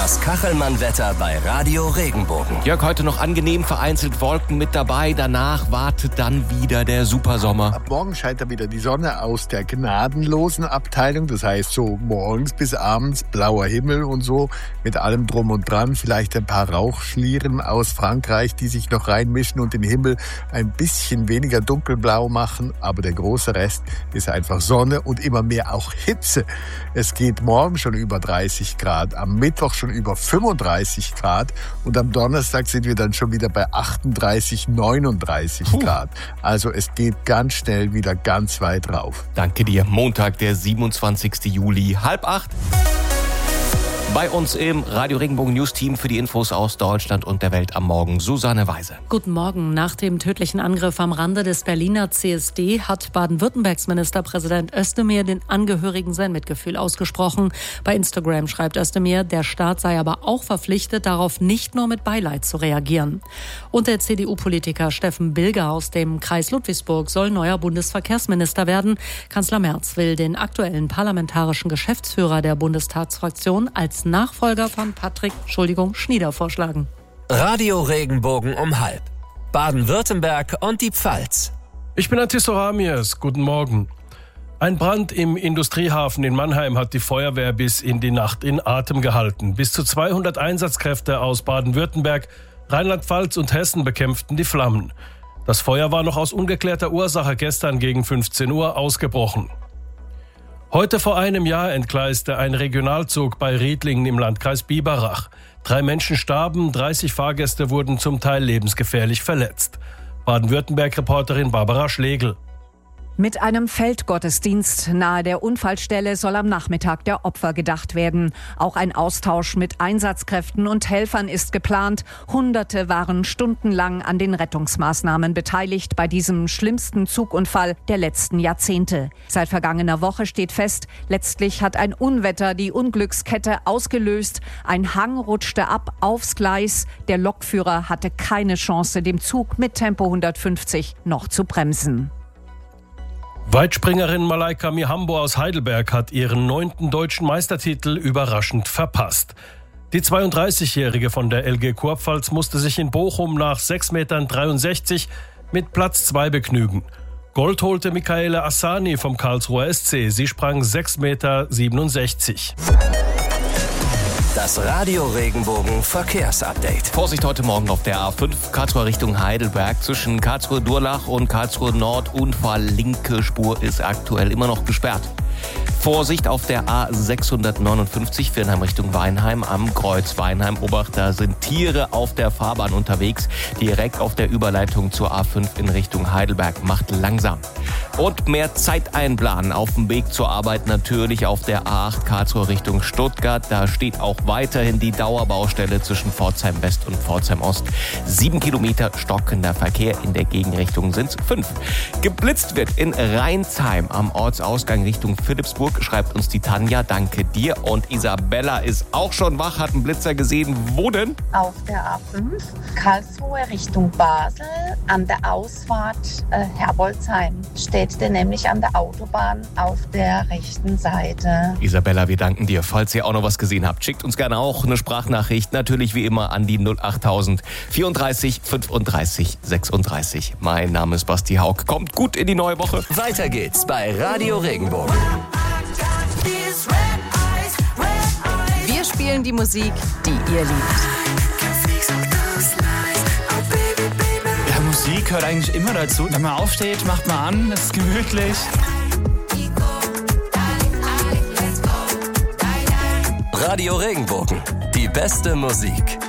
Das Kachelmann-Wetter bei Radio Regenbogen. Jörg, heute noch angenehm, vereinzelt Wolken mit dabei. Danach wartet dann wieder der Supersommer. Ab morgen scheint da wieder die Sonne aus der gnadenlosen Abteilung. Das heißt so morgens bis abends blauer Himmel und so mit allem drum und dran. Vielleicht ein paar Rauchschlieren aus Frankreich, die sich noch reinmischen und den Himmel ein bisschen weniger dunkelblau machen. Aber der große Rest ist einfach Sonne und immer mehr auch Hitze. Es geht morgen schon über 30 Grad, am Mittwoch schon über 35 Grad und am Donnerstag sind wir dann schon wieder bei 38, 39 Grad. Also es geht ganz schnell wieder ganz weit rauf. Danke dir. Montag, der 27. Juli, 7:30. Bei uns im Radio Regenbogen News Team für die Infos aus Deutschland und der Welt am Morgen Susanne Weise. Guten Morgen. Nach dem tödlichen Angriff am Rande des Berliner CSD hat Baden-Württembergs Ministerpräsident Özdemir den Angehörigen sein Mitgefühl ausgesprochen. Bei Instagram schreibt Özdemir, der Staat sei aber auch verpflichtet, darauf nicht nur mit Beileid zu reagieren. Und der CDU-Politiker Steffen Bilger aus dem Kreis Ludwigsburg soll neuer Bundesverkehrsminister werden. Kanzler Merz will den aktuellen parlamentarischen Geschäftsführer der Bundestagsfraktion als Nachfolger von Patrick Schnieder vorschlagen. Radio Regenbogen um 12:30. Baden-Württemberg und die Pfalz. Ich bin Antisto Ramiers. Guten Morgen. Ein Brand im Industriehafen in Mannheim hat die Feuerwehr bis in die Nacht in Atem gehalten. Bis zu 200 Einsatzkräfte aus Baden-Württemberg, Rheinland-Pfalz und Hessen bekämpften die Flammen. Das Feuer war noch aus ungeklärter Ursache gestern gegen 15 Uhr ausgebrochen. Heute vor einem Jahr entgleiste ein Regionalzug bei Riedlingen im Landkreis Biberach. 3 Menschen starben, 30 Fahrgäste wurden zum Teil lebensgefährlich verletzt. Baden-Württemberg-Reporterin Barbara Schlegel. Mit einem Feldgottesdienst nahe der Unfallstelle soll am Nachmittag der Opfer gedacht werden. Auch ein Austausch mit Einsatzkräften und Helfern ist geplant. Hunderte waren stundenlang an den Rettungsmaßnahmen beteiligt bei diesem schlimmsten Zugunfall der letzten Jahrzehnte. Seit vergangener Woche steht fest, letztlich hat ein Unwetter die Unglückskette ausgelöst. Ein Hang rutschte ab aufs Gleis. Der Lokführer hatte keine Chance, dem Zug mit Tempo 150 noch zu bremsen. Weitspringerin Malaika Mihambo aus Heidelberg hat ihren 9. deutschen Meistertitel überraschend verpasst. Die 32-Jährige von der LG Kurpfalz musste sich in Bochum nach 6,63 Metern mit Platz 2 begnügen. Gold holte Michaela Assani vom Karlsruher SC. Sie sprang 6,67 Meter. Das Radio Regenbogen Verkehrsupdate. Vorsicht heute Morgen auf der A5 Karlsruhe Richtung Heidelberg. Zwischen Karlsruhe-Durlach und Karlsruhe Nord Unfall. Linke Spur ist aktuell immer noch gesperrt. Vorsicht auf der A659 Viernheim Richtung Weinheim am Kreuz Weinheim-Obacht. Da sind Tiere auf der Fahrbahn unterwegs. Direkt auf der Überleitung zur A5 in Richtung Heidelberg. Macht langsam. Und mehr Zeit einplanen auf dem Weg zur Arbeit natürlich auf der A8 Karlsruhe Richtung Stuttgart. Da steht auch weiterhin die Dauerbaustelle zwischen Pforzheim West und Pforzheim Ost. 7 Kilometer stockender Verkehr, in der Gegenrichtung sind es 5. Geblitzt wird in Rheinsheim am Ortsausgang Richtung Philippsburg, schreibt uns die Tanja. Danke dir. Und Isabella ist auch schon wach, hat einen Blitzer gesehen. Wo denn? Auf der A5 Karlsruhe Richtung Basel an der Ausfahrt Herbolzheim steht der nämlich an der Autobahn auf der rechten Seite. Isabella, wir danken dir. Falls ihr auch noch was gesehen habt, schickt uns gerne auch eine Sprachnachricht. Natürlich wie immer an die 08000 34 35 36. Mein Name ist Basti Haug. Kommt gut in die neue Woche. Weiter geht's bei Radio Regenbogen. Wir spielen die Musik, die ihr liebt. Ja, Musik hört eigentlich immer dazu. Wenn man aufsteht, macht man an, es ist gemütlich. Radio Regenbogen, die beste Musik.